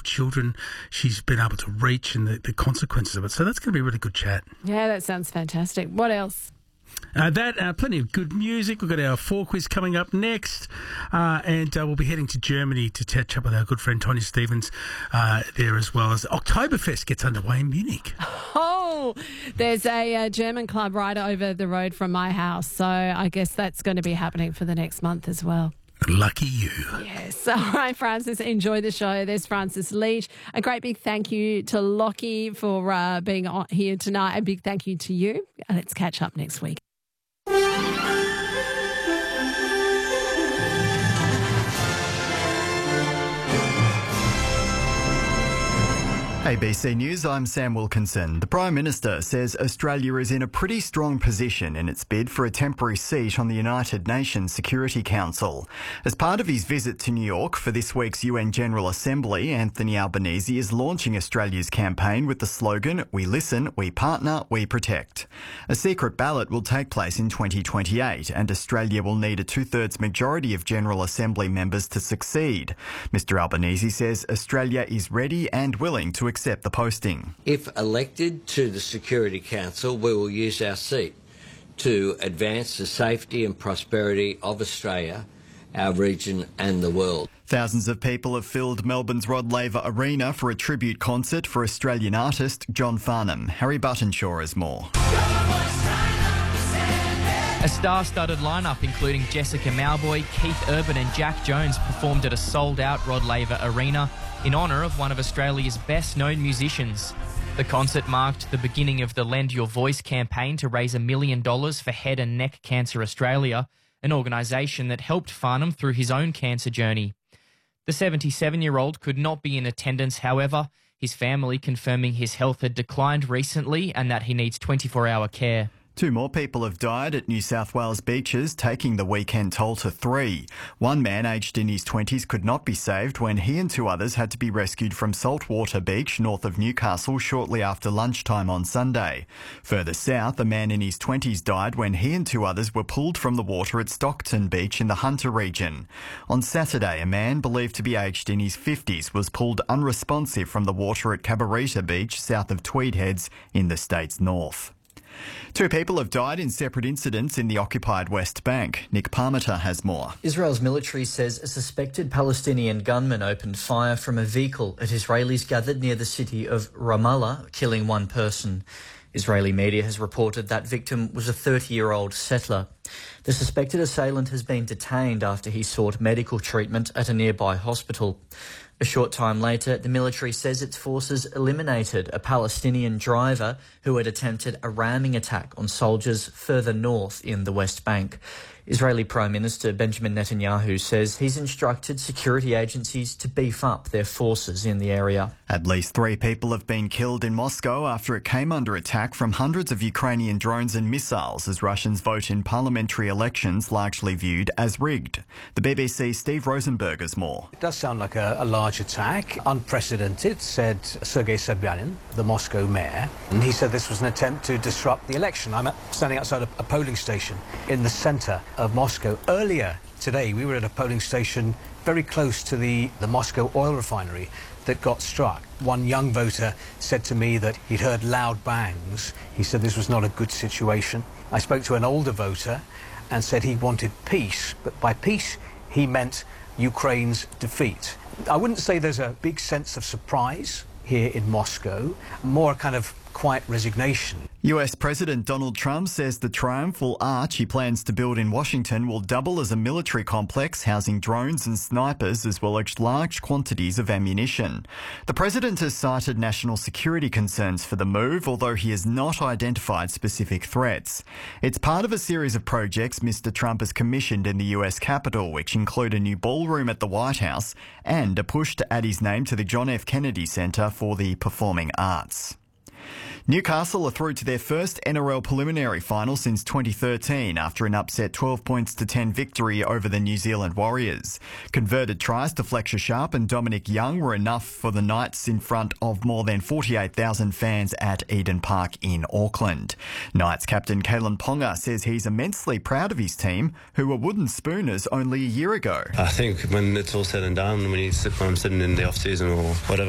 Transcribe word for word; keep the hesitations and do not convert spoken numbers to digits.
of children she's been able to reach and the, the consequences of it. So that's going to be a really good chat. Yeah, that sounds fantastic. What else? Uh, that, uh, plenty of good music. We've got our four quiz coming up next. Uh, and uh, we'll be heading to Germany to catch up with our good friend Tony Stevens uh, there, as well as Oktoberfest gets underway in Munich. Oh, there's a, a German club right over the road from my house. So I guess that's going to be happening for the next month as well. Lucky you. Yes. All right, Francis, enjoy the show. There's Francis Leach. A great big thank you to Lockie for uh, being on here tonight. A big thank you to you. Let's catch up next week. A B C News, I'm Sam Wilkinson. The Prime Minister says Australia is in a pretty strong position in its bid for a temporary seat on the United Nations Security Council. As part of his visit to New York for this week's U N General Assembly, Anthony Albanese is launching Australia's campaign with the slogan, "We listen, we partner, we protect." A secret ballot will take place in twenty twenty-eight and Australia will need a two-thirds majority of General Assembly members to succeed. Mister Albanese says Australia is ready and willing to accept the posting. If elected to the Security Council, we will use our seat to advance the safety and prosperity of Australia, our region and the world. Thousands of people have filled Melbourne's Rod Laver Arena for a tribute concert for Australian artist John Farnham. Harry Buttonshaw has more. A star-studded lineup including Jessica Mauboy, Keith Urban and Jack Jones performed at a sold-out Rod Laver Arena in honour of one of Australia's best-known musicians. The concert marked the beginning of the Lend Your Voice campaign to raise a million dollars for Head and Neck Cancer Australia, an organisation that helped Farnham through his own cancer journey. The seventy-seven-year-old could not be in attendance, however, his family confirming his health had declined recently and that he needs twenty-four hour care. Two more people have died at New South Wales beaches, taking the weekend toll to three. One man aged in his twenties could not be saved when he and two others had to be rescued from Saltwater Beach north of Newcastle shortly after lunchtime on Sunday. Further south, a man in his twenties died when he and two others were pulled from the water at Stockton Beach in the Hunter region. On Saturday, a man believed to be aged in his fifties was pulled unresponsive from the water at Cabarita Beach south of Tweed Heads in the state's north. Two people have died in separate incidents in the occupied West Bank. Nick Parmenter has more. Israel's military says a suspected Palestinian gunman opened fire from a vehicle at Israelis gathered near the city of Ramallah, killing one person. Israeli media has reported that victim was a thirty-year-old settler. The suspected assailant has been detained after he sought medical treatment at a nearby hospital. A short time later, the military says its forces eliminated a Palestinian driver who had attempted a ramming attack on soldiers further north in the West Bank. Israeli Prime Minister Benjamin Netanyahu says he's instructed security agencies to beef up their forces in the area. At least three people have been killed in Moscow after it came under attack from hundreds of Ukrainian drones and missiles as Russians vote in parliamentary elections largely viewed as rigged. The B B C's Steve Rosenberg has more. It does sound like a, a large attack, unprecedented, said Sergei Sobyanin, the Moscow mayor. And he said this was an attempt to disrupt the election. I'm standing outside a, a polling station in the centre of Moscow. Earlier today, we were at a polling station very close to the, the Moscow oil refinery that got struck. One young voter said to me that he'd heard loud bangs. He said this was not a good situation. I spoke to an older voter and said he wanted peace, but by peace he meant Ukraine's defeat. I wouldn't say there's a big sense of surprise here in Moscow, more a kind of quiet resignation. U S President Donald Trump says the triumphal arch he plans to build in Washington will double as a military complex housing drones and snipers as well as large quantities of ammunition. The president has cited national security concerns for the move, although he has not identified specific threats. It's part of a series of projects Mister Trump has commissioned in the U S Capitol, which include a new ballroom at the White House and a push to add his name to the John F. Kennedy Center for the Performing Arts. Newcastle are through to their first N R L preliminary final since twenty thirteen after an upset twelve points to ten victory over the New Zealand Warriors. Converted tries to Fletcher Sharp and Dominic Young were enough for the Knights in front of more than forty-eight thousand fans at Eden Park in Auckland. Knights captain Kalen Ponga says he's immensely proud of his team, who were wooden spooners only a year ago. I think when it's all said and done, when, you sit, when I'm sitting in the off-season or whatever,